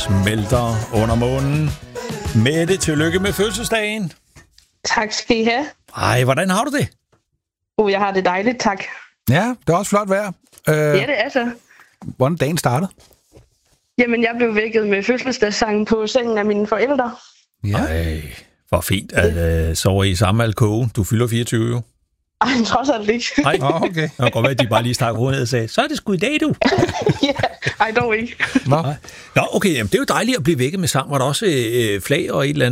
smelter under månen. Mette, tillykke med fødselsdagen. Tak skal I have. Ej, hvordan har du det? Jeg har det dejligt, tak. Ja, det er også flot vejr. Ja, det er så. Hvordan dagen startede? Jamen, jeg blev vækket med fødselsdagssangen på sengen af mine forældre. Ja. Ej, hvor fint at sove i samme alkove. Du fylder 24 jo. Ej, trods alt ikke. Nej, Okay. det kan godt være, at de bare lige stak hovedet ned og sagde, så er det sgu i dag, du. Ja, ej, dog ikke. Nå. Nå, okay, jamen, det er jo dejligt at blive vækket med sang. Var der også flag og et eller andet?